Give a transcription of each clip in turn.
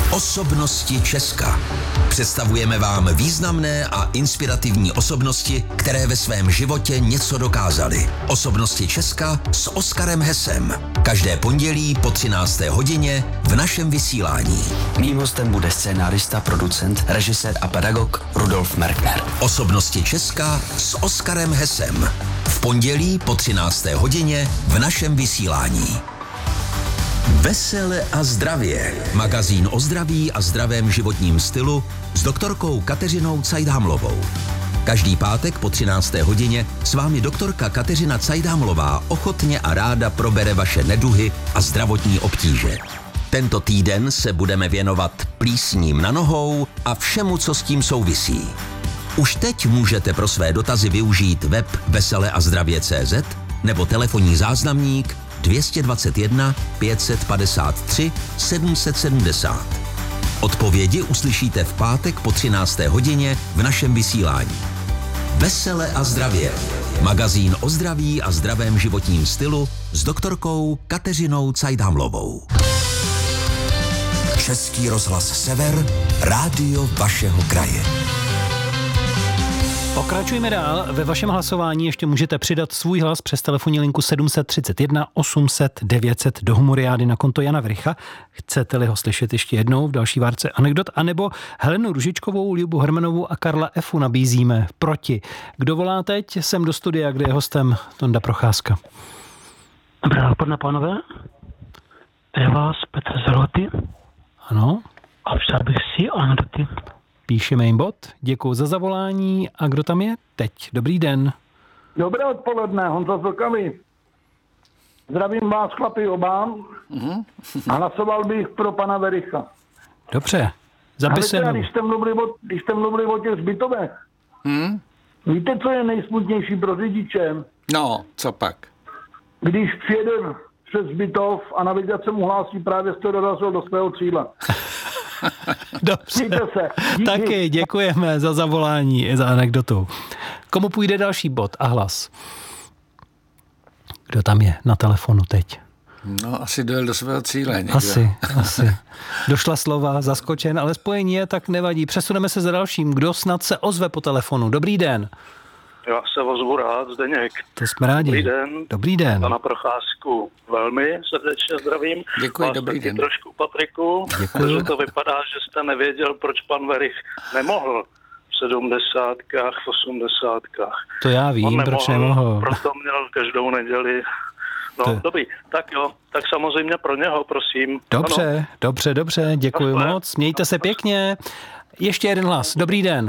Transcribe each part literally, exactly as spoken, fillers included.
Osobnosti Česka. Představujeme vám významné a inspirativní osobnosti, které ve svém životě něco dokázaly. Osobnosti Česka s Oskarem Hesem. Každé pondělí po třinácté hodině v našem vysílání. Mým hostem bude scénárista, producent, režisér a pedagog Rudolf Merkner. Osobnosti Česka s Oskarem Hesem. V pondělí po třinácté hodině v našem vysílání. Vesele a zdravě. Magazín o zdraví a zdravém životním stylu s doktorkou Kateřinou Cajdhamlovou. Každý pátek po třinácté hodině s vámi doktorka Kateřina Cajdhamlová ochotně a ráda probere vaše neduhy a zdravotní obtíže. Tento týden se budeme věnovat plísním na nohou a všemu, co s tím souvisí. Už teď můžete pro své dotazy využít web vesele a zdravě tečka cé zet nebo telefonní záznamník dvě stě dvacet jedna pět set padesát tři sedm set sedmdesát. Odpovědi uslyšíte v pátek po třinácté hodině v našem vysílání. Vesele a zdravě. Magazín o zdraví a zdravém životním stylu s doktorkou Kateřinou Cajdhamlovou. Český rozhlas Sever, rádio vašeho kraje. Pokračujeme dál. Ve vašem hlasování ještě můžete přidat svůj hlas přes telefonní linku sedm set třicet jedna osm set devět set do Humoriády na konto Jana Vricha. Chcete-li ho slyšet ještě jednou v další várce anekdot, anebo Helenu Ružičkovou, Ljubu Hermanovou a Karla Efu nabízíme proti. Kdo volá teď? Sem do studia, kde je hostem Tonda Procházka. Dobré odpoledne, pánové. Je vás Petr Zaloty. Ano. A přál bych si anekdoty. Píšeme jim bod. Děkuji za zavolání. A kdo tam je teď? Dobrý den. Dobré odpoledne, Honza Zokavý. Zdravím vás, chlapi, oba. Mm-hmm. A hlasoval bych pro pana Vericha. Dobře, zapisujeme. Když jste mluvili o, když jste mluvili o těch zbytovech, hmm? Víte, co je nejsmutnější pro řidiče? No, co pak? Když přijede přes zbytov a navigace mu hlásí, právě jste dorazil do svého cíle. Dobře. Taky děkujeme za zavolání i za anekdotu. Komu půjde další bod a hlas? Kdo tam je na telefonu teď? No, asi dojel do svého cíle. Někdo. Asi, asi. Došla slova, zaskočen, ale spojení je, tak nevadí. Přesuneme se za dalším. Kdo snad se ozve po telefonu? Dobrý den. Já se ozvu rád, Zdeněk. To jsme rádi. Dobrý den. Dobrý den. Pana Procházku velmi srdečně zdravím. Děkuji, Vás dobrý den. Trošku, Patriku. Děkuji. Že to vypadá, že jste nevěděl, proč pan Verich nemohl v sedmdesátkách, v osmdesátkách. To já vím, nemohl, proč nemohl. Proto měl každou neděli. No, to... dobrý. Tak jo, tak samozřejmě pro něho, prosím. Dobře, ano. dobře, dobře, děkuji Dobře. moc. Mějte se pěkně. Ještě jeden hlas. Dobrý den.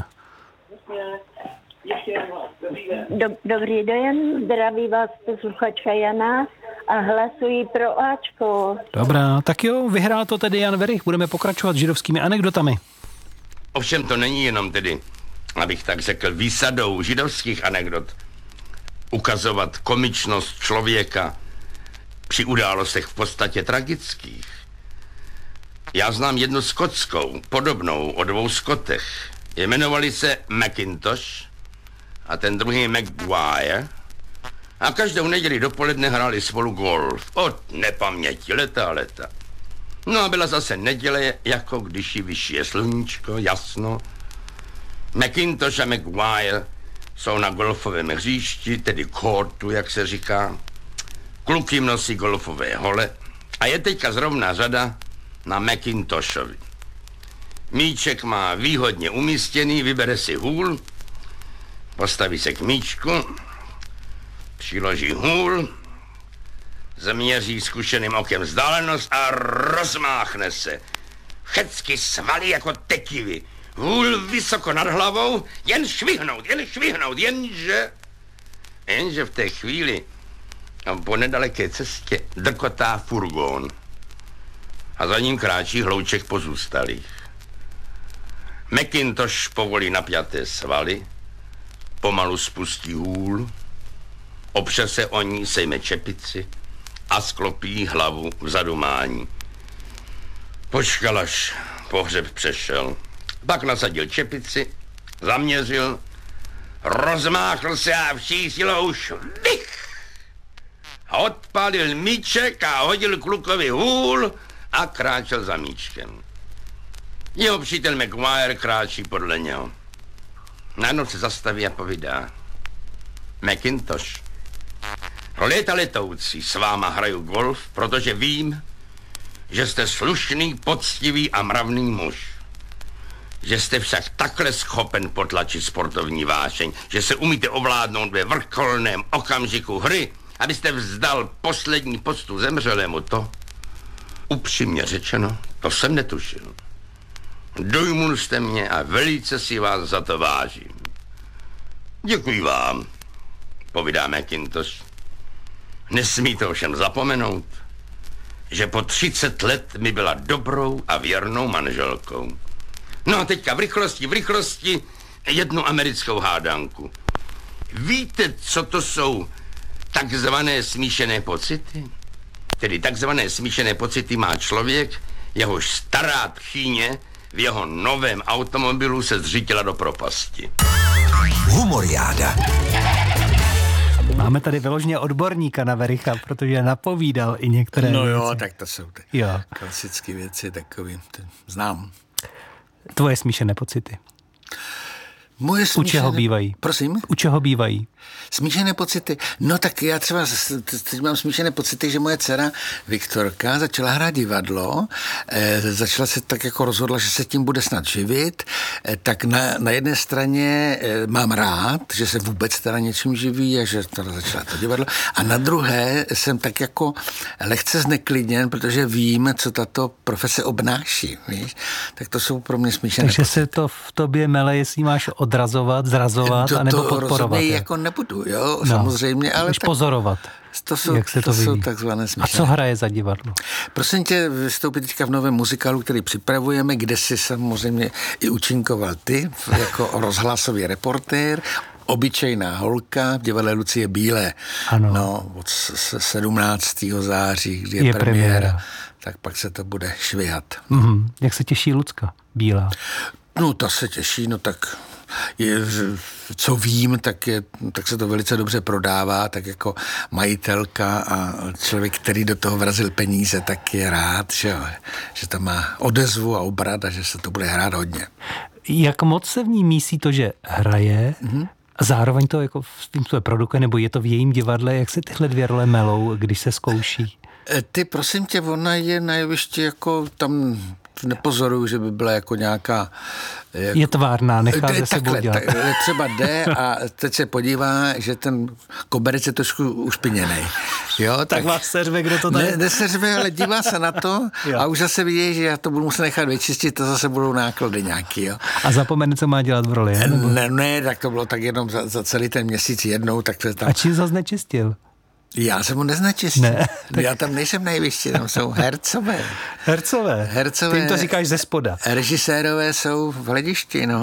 Do, dobrý den, zdraví vás posluchačka Jana a hlasuji pro Ačko. Dobrá, tak jo, vyhrál to tedy Jan Verich. Budeme pokračovat židovskými anekdotami. Ovšem to není jenom tedy, abych tak řekl, výsadou židovských anekdot ukazovat komičnost člověka při událostech v podstatě tragických. Já znám jednu skotskou, podobnou o dvou Skotech. Jmenovali se Macintosh a ten druhý Maguire a každou neděli dopoledne hráli spolu golf od nepaměti leta a leta. No a byla zase neděle, jako když ji vyšije sluníčko, jasno. Macintosh a Maguire jsou na golfovém hřišti, tedy courtu, jak se říká. Kluk jim nosí golfové hole a je teďka zrovna řada na Macintoshovi. Míček má výhodně umístěný, vybere si hůl, postaví se k míčku, přiloží hůl, změří zkušeným okem vzdálenost a rozmáchne se. Všecky svaly jako tekivy. Hůl vysoko nad hlavou, jen švihnout, jen švihnout, jenže... Jenže v té chvíli po nedaleké cestě drkotá furgón a za ním kráčí hlouček pozůstalých. Macintosh povolí napjaté svaly, pomalu spustí hůl, opře se o ní, sejme čepici a sklopí hlavu v zadumání. Počkal, až pohřeb přešel. Pak nasadil čepici, zaměřil, rozmáchl se a vší silou švih. A odpálil míček a hodil klukovi hůl a kráčel za míčkem. Jeho přítel McGuire kráčí podle něho. Najednou se zastaví a povídá. Macintosh, léta letoucí s váma hraju golf, protože vím, že jste slušný, poctivý a mravný muž. Že jste však takhle schopen potlačit sportovní vášeň, že se umíte ovládnout ve vrcholném okamžiku hry, abyste vzdal poslední poctu zemřelému, to, upřímně řečeno, to jsem netušil. Dojmul jste mě a velice si vás za to vážím. Děkuji vám, povídá Macintosh. Nesmíte ovšem zapomenout, že po třicet let mi byla dobrou a věrnou manželkou. No a teďka v rychlosti, v rychlosti jednu americkou hádanku. Víte, co to jsou takzvané smíšené pocity? Tedy takzvané smíšené pocity má člověk, jehož stará tchýně v jeho novém automobilu se zřítila do propasti. Humoriáda. Máme tady vyloženě odborníka na Wericha, protože napovídal i některé No věci. jo, tak to jsou ty jo. klasické věci, takový, znám. Tvoje smíšené pocity. Moje smíšené... U čeho bývají? Prosím? U čeho bývají? Smíšené pocity. No tak já třeba teď mám smíšené pocity, že moje dcera Viktorka začala hrát divadlo, e, začala se tak jako rozhodla, že se tím bude snad živit, e, tak na, na jedné straně e, mám rád, že se vůbec teda něčím živí a že teda začala to divadlo, a na druhé jsem tak jako lehce zneklidněn, protože vím, co tato profese obnáší, víš? Tak to jsou pro mě smíšené Takže pocity. se to v tobě mele, jestli máš odrazovat, zrazovat, to, anebo to podporovat. rozhodně je. jako nebudu, jo, No, samozřejmě, ale Můžeš tak, pozorovat, to jsou, jak se to, to jsou vyvíjí. takzvané smíšené. A co hraje za divadlo? Prosím tě, vystoupit teďka v novém muzikálu, který připravujeme, kde si samozřejmě i účinkoval ty, jako rozhlasový reportér, Obyčejná holka v divadle Lucie Bílé. Ano. No, od sedmnáctého září, kdy je, Je premiéra, premiéra. tak pak se to bude švihat. Mhm. Jak se těší Lucka Bílá? No, ta se těší, no tak je, co vím, tak, je, tak se to velice dobře prodává, tak jako majitelka a člověk, který do toho vrazil peníze, tak je rád, že, že to má odezvu a obrat a že se to bude hrát hodně. Jak moc se v ní mísí to, že hraje, mm-hmm. a zároveň to jako v tím to je produkuje, nebo je to v jejím divadle, jak se tyhle dvě role melou, když se zkouší? Ty, prosím tě, ona je na jevišti jako tam... Nepozoruju, že by byla jako nějaká... Jako, je tvárná, nechá ze sebou takhle, dělat. Tak, třeba jde a teď se podívá, že ten koberec je trošku ušpiněnej. Jo, tak, tak vás seřve, kdo to tady... Ne, neseřve, ale dívá se na to a už zase vidí, že já to budu muset nechat vyčistit, to zase budou náklady nějaký. Jo. A zapomene, co má dělat v roli. Nebo? Ne, ne, tak to bylo tak jenom za, za celý ten měsíc jednou. Tak to tam... A čím zase nečistil? Já jsem ho neznečistil. Ne, tak... Já tam nejsem nejvyšší, tam jsou hercové. Hercové? Hercové. Ty jim to říkáš ze spoda. Režisérové jsou v hledišti, no.